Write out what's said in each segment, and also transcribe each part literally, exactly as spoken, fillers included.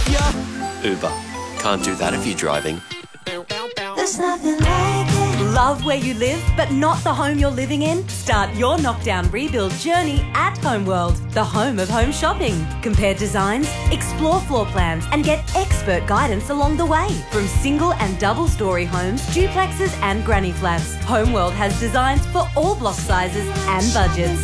ya. Uber. Can't do that if you're driving. There's nothing like it. Love where you live, but not the home you're living in? Start your knockdown rebuild journey at Homeworld, the home of home shopping. Compare designs, explore floor plans, and get expert guidance along the way. From single and double story homes, duplexes, and granny flats, Homeworld has designs for all block sizes and budgets.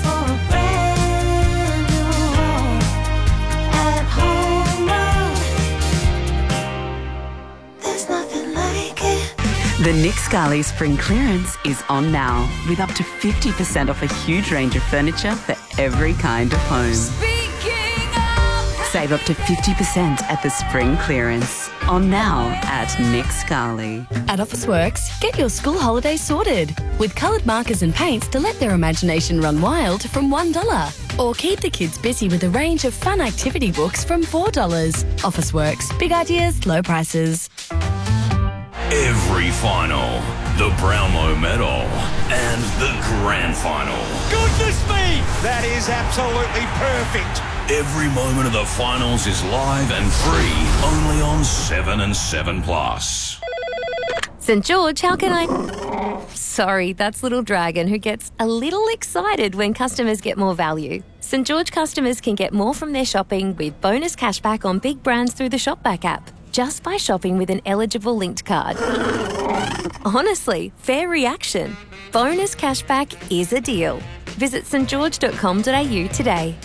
The Nick Scali Spring Clearance is on now, with up to fifty percent off a huge range of furniture for every kind of home. Save up to fifty percent at the Spring Clearance. On now at Nick Scali. At Officeworks, get your school holidays sorted with coloured markers and paints to let their imagination run wild from one dollar. Or keep the kids busy with a range of fun activity books from four dollars. Officeworks, big ideas, low prices. Every final, the Brownlow Medal, and the Grand Final. Goodness me! That is absolutely perfect. Every moment of the finals is live and free, only on seven and seven plus. St George, how can I... Sorry, that's Little Dragon, who gets a little excited when customers get more value. St George customers can get more from their shopping with bonus cashback on big brands through the Shopback app, just by shopping with an eligible linked card. Honestly, fair reaction. Bonus cashback is a deal. Visit st george dot com dot a u today.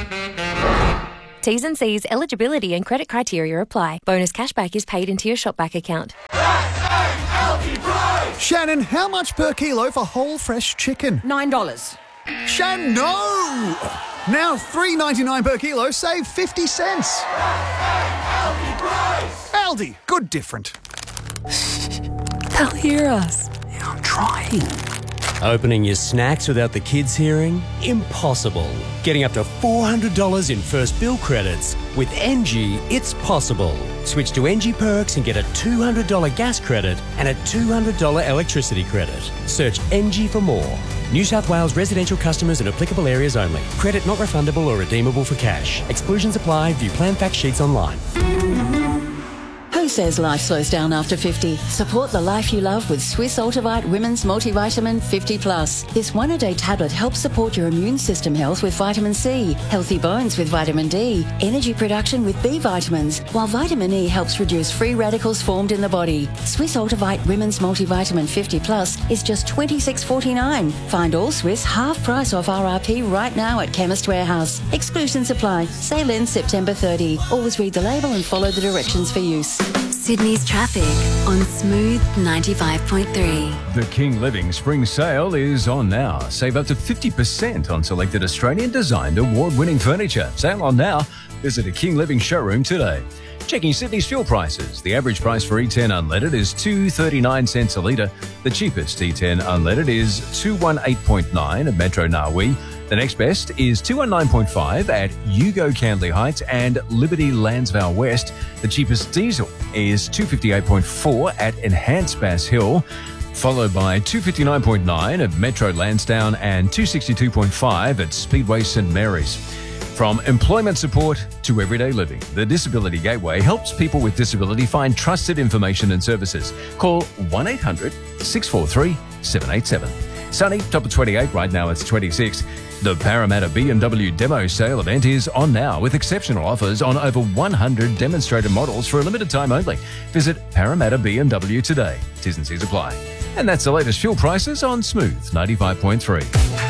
T's and C's, eligibility and credit criteria apply. Bonus cashback is paid into your Shopback account. Shannon, how much per kilo for whole fresh chicken? Nine dollars. Shannon, no! Now three ninety-nine per kilo, save fifty cents. Aldi, good different. They'll hear us. Yeah, I'm trying. Opening your snacks without the kids hearing? Impossible. Getting up to four hundred dollars in first bill credits. With N G, it's possible. Switch to N G Perks and get a two hundred dollars gas credit and a two hundred dollars electricity credit. Search N G for more. New South Wales residential customers in applicable areas only. Credit not refundable or redeemable for cash. Exclusions apply. View plan fact sheets online. Who says life slows down after fifty? Support the life you love with Swiss Ultivite Women's Multivitamin fifty plus. This one-a-day tablet helps support your immune system health with vitamin C, healthy bones with vitamin D, energy production with B vitamins, while vitamin E helps reduce free radicals formed in the body. Swiss Ultivite Women's Multivitamin fifty plus is just twenty-six forty-nine. Find all Swiss half price off R R P right now at Chemist Warehouse. Exclusions apply. Sale ends September thirtieth. Always read the label and follow the directions for use. Sydney's traffic on Smooth ninety-five point three. The King Living Spring Sale is on now. Save up to fifty percent on selected Australian-designed award-winning furniture. Sale on now. Visit a King Living showroom today. Checking Sydney's fuel prices. The average price for E ten unleaded is two dollars thirty-nine cents a litre. The cheapest E ten unleaded is two eighteen point nine at Metro Narwee. The next best is two nineteen point five at Yugo Candley Heights and Liberty Lansvale West. The cheapest diesel is two fifty-eight point four at Enhanced Bass Hill, followed by two fifty-nine point nine at Metro Lansdowne and two sixty-two point five at Speedway St Mary's. From employment support to everyday living, the Disability Gateway helps people with disability find trusted information and services. Call one eight hundred six four three seven eight seven. Sunny, top of twenty-eight, right now it's twenty-six. The Parramatta B M W Demo Sale event is on now with exceptional offers on over one hundred demonstrator models for a limited time only. Visit Parramatta B M W today. T's and C's apply. And that's the latest fuel prices on Smooth ninety-five point three.